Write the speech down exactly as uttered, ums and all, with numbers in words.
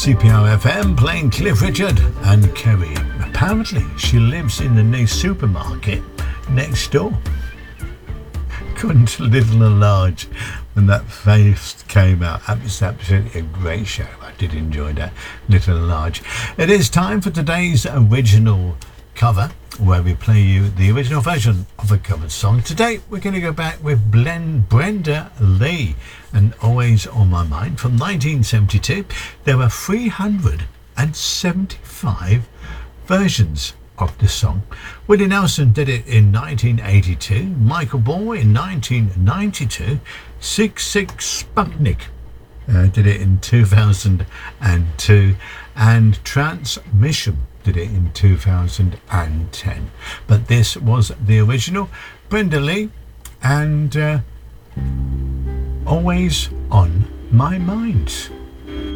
C P R F M playing Cliff Richard and Kerry. Apparently, she lives in the new supermarket next door. Couldn't to Little and Large when that first came out. That was absolutely a great show. I did enjoy that, Little and Large. It is time for today's original cover, where we play you the original version of a covered song. Today we're going to go back with Blen- Brenda Lee and Always on My Mind from nineteen seventy-two. There were three hundred seventy-five versions of the song. Willie Nelson did it in nineteen eighty-two, Michael Ball in nineteen ninety-two, Six Six Sputnik uh, did it in two thousand two, and Transmission did it in two thousand ten. But this was the original, Brenda Lee, and uh, Always on My Mind.